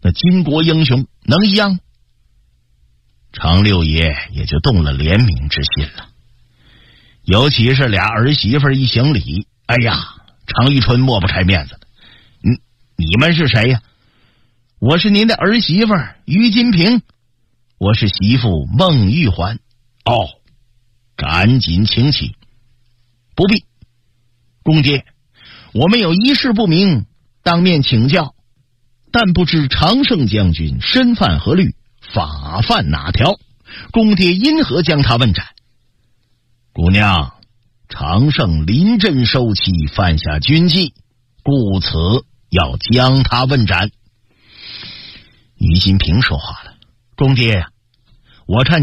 那巾帼英雄能一样？常六爷也就动了怜悯之心了。尤其是俩儿媳妇一行礼，哎呀，常遇春抹不开面子的。你们是谁呀？我是您的儿媳妇于金平，我是媳妇孟玉环。哦，赶紧请起。不必，公爹，我们有一事不明，当面请教，但不知常胜将军身犯何律，法犯哪条？公爹因何将他问斩？姑娘，常胜临阵收妻，犯下军纪，故此要将他问斩。于金平说话了：公爹呀，我看